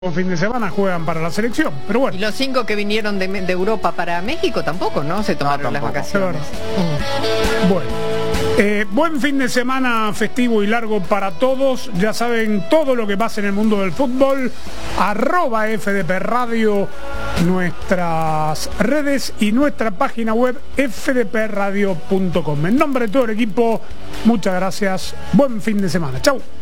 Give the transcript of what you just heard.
fin de semana juegan para la selección, pero bueno. Y los 5 que vinieron de Europa para México tampoco, ¿no? Se tomaron las vacaciones. Bueno, buen fin de semana festivo y largo para todos. Ya saben todo lo que pasa en el mundo del fútbol. @FDP Radio, nuestras redes y nuestra página web fdpradio.com. En nombre de todo el equipo, muchas gracias. Buen fin de semana. Chau.